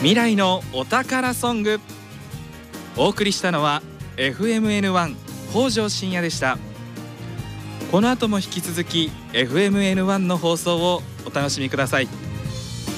未来のお宝ソング。お送りしたのは FMN1 北条深也でした。この後も引き続き FMN1 の放送をお楽しみください。